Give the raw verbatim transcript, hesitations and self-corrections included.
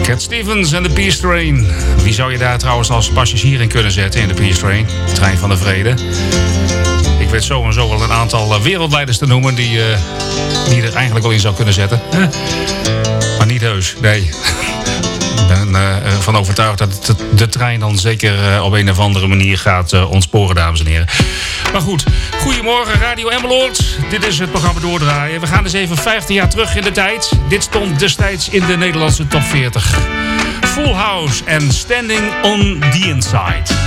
Cat Stevens en de Peace Train. Wie zou je daar trouwens als passagier in kunnen zetten in de Peace Train? De trein van de vrede. Ik weet zo en zo wel een aantal wereldleiders te noemen die, uh, die er eigenlijk wel in zou kunnen zetten. Maar niet heus, nee. Ik ben uh, ervan overtuigd dat de, de trein dan zeker uh, op een of andere manier gaat uh, ontsporen, dames en heren. Maar goed, goedemorgen Radio Emmeloord. Dit is het programma Doordraaien. We gaan eens even vijftien jaar terug in de tijd. Dit stond destijds in de Nederlandse top veertig. Full House en Standing on the Inside.